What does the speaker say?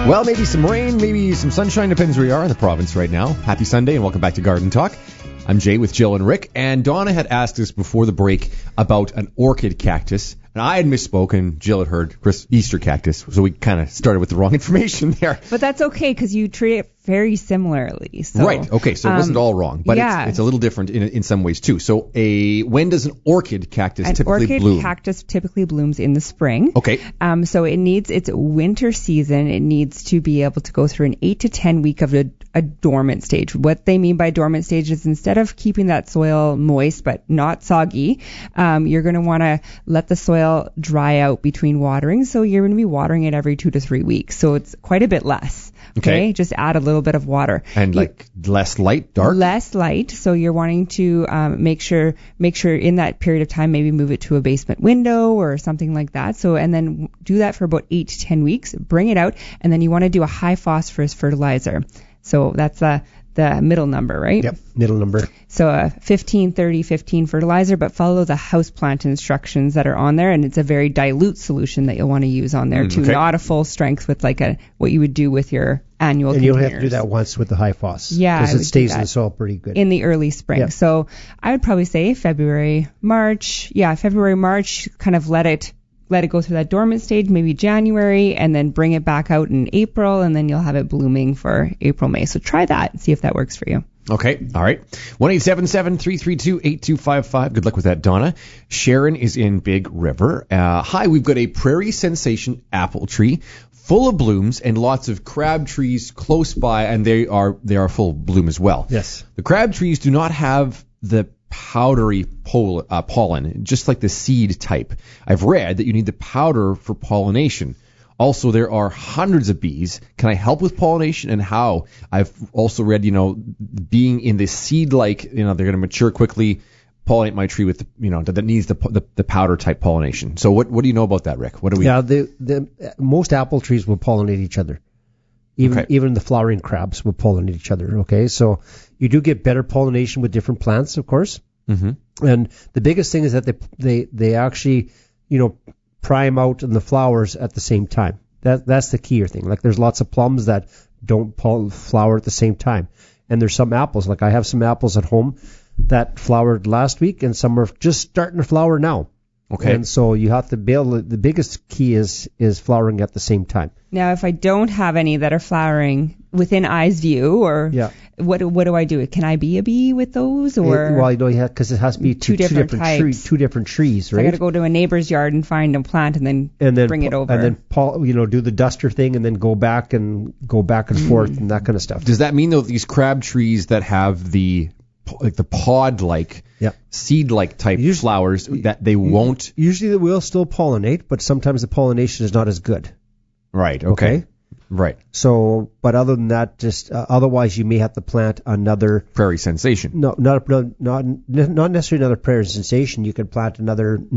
Well, maybe some rain, maybe some sunshine, depends where you are in the province right now. Happy Sunday and welcome back to Garden Talk. I'm Jay with Jill and Rick, and Donna had asked us before the break about an orchid cactus, and I had misspoken. Jill had heard Easter cactus, so we kind of started with the wrong information there. But that's okay, because you treat it very similarly. So, right, okay, so it wasn't all wrong, but yeah. it's a little different in some ways too. So when does an orchid cactus typically bloom? An orchid cactus typically blooms in the spring. Okay. So it needs its winter season. It needs to be able to go through an 8 to 10 week of a dormant stage. What they mean by dormant stage is instead of keeping that soil moist but not soggy, you're going to want to let the soil dry out between watering. So you're going to be watering it every 2 to 3 weeks. So it's quite a bit less. Okay. Just add a little bit of water. And less light, dark? Less light. So you're wanting to make sure in that period of time, maybe move it to a basement window or something like that. So, and then do that for about 8 to 10 weeks, bring it out, and then you want to do a high phosphorus fertilizer. So that's the middle number, right? Yep, middle number. So a 15-30-15 fertilizer, but follow the houseplant instructions that are on there, and it's a very dilute solution that you'll want to use on there too, not a full strength with what you would do with your annual containers. And you'll have to do that once with the high phos. Yeah, because it stays in the soil pretty good. In the early spring. Yep. So I would probably say February, March, kind of let it go through that dormant stage, maybe January, and then bring it back out in April, and then you'll have it blooming for April, May. So try that and see if that works for you. Okay, all right. 1-877-332-8255. Good luck with that, Donna. Sharon is in Big River. Hi, we've got a Prairie Sensation apple tree full of blooms and lots of crab trees close by, and they are full of bloom as well. Yes. The crab trees do not have the powdery pollen, just like the seed type. I've read that you need the powder for pollination. Also, there are hundreds of bees. Can I help with pollination and how? I've also read, being in the seed-like, they're going to mature quickly, pollinate my tree with, that needs the powder type pollination. So what do you know about that, Rick? What do we? Yeah, most apple trees will pollinate each other. Even the flowering crabs will pollinate each other. Okay, so you do get better pollination with different plants, of course. Mm-hmm. And the biggest thing is that they actually, prime out in the flowers at the same time. That's the key thing. Like there's lots of plums that don't flower at the same time, and there's some apples. Like I have some apples at home that flowered last week, and some are just starting to flower now. Okay. And so you have to the biggest key is flowering at the same time. Now, if I don't have any that are flowering within eye's view, or what do I do? Can I be a bee with those? Or because it has to be two different trees, right? So I got to go to a neighbor's yard and find a plant and then bring it over. And then do the duster thing and then go back and forth and that kind of stuff. Does that mean though these crab trees that have the pod-like, seed-like type flowers that they won't? Usually they will still pollinate, but sometimes the pollination is not as good. Right. Okay. Right. So, but other than that, just otherwise you may have to plant another Prairie Sensation. No, not necessarily another Prairie Sensation. You could plant another